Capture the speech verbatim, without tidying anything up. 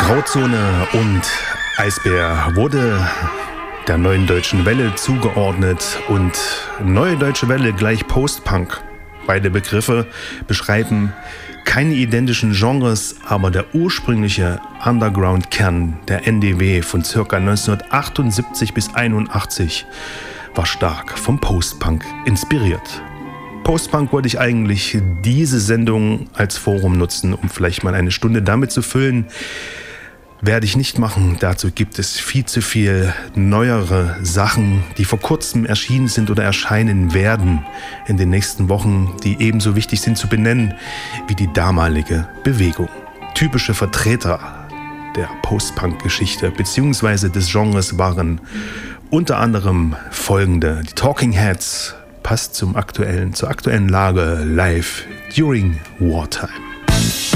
Grauzone und Eisbär wurde der Neuen Deutschen Welle zugeordnet und Neue Deutsche Welle gleich Post-Punk. Beide Begriffe beschreiben keine identischen Genres, aber der ursprüngliche Underground-Kern der N D W von ca. neunzehnhundertachtundsiebzig bis einundachtzig war stark vom Post-Punk inspiriert. Post-Punk wollte ich eigentlich diese Sendung als Forum nutzen, um vielleicht mal eine Stunde damit zu füllen. Werde ich nicht machen. Dazu gibt es viel zu viel neuere Sachen, die vor kurzem erschienen sind oder erscheinen werden in den nächsten Wochen, die ebenso wichtig sind zu benennen wie die damalige Bewegung. Typische Vertreter der Post-Punk-Geschichte bzw. des Genres waren unter anderem folgende: die Talking Heads, passt zum aktuellen, zur aktuellen Lage, live during wartime.